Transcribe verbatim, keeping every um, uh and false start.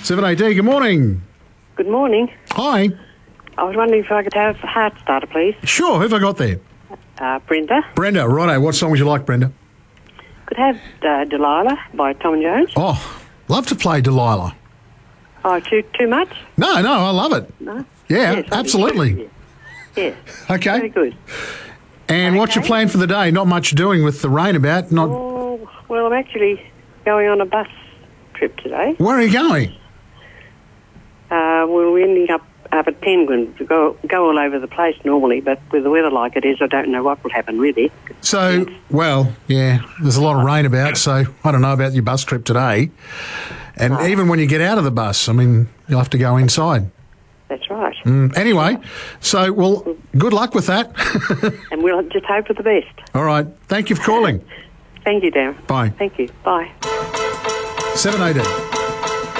seven A D, good morning. Good morning. Hi. I was wondering if I could have a heart starter, please. Sure, who have I got there? Uh, Brenda. Brenda, righto. What song would you like, Brenda? Could have uh, Delilah by Tom and Jones. Oh, love to play Delilah. Oh, too too much? No, no, I love it. No? Yeah, Yes, I absolutely. think so, yeah. Yeah. Okay. Very good. And what's your Okay. plan for the day? Not much doing with the rain about. Not. Oh, well, I'm actually going on a bus trip today. Where are you going? Uh, we're ending up up at Penguin to go go all over the place normally, but with the weather like it is, I don't know what will happen really. So, well, yeah, there's a lot of rain about, so I don't know about your bus trip today. And Right. even when you get out of the bus, I mean, you'll have to go inside. That's right. Mm, Anyway, so, well, good luck with that. And we'll just hope for the best. All right. Thank you for calling. Thank you, Darren. Bye. Thank you. Bye. seven A D.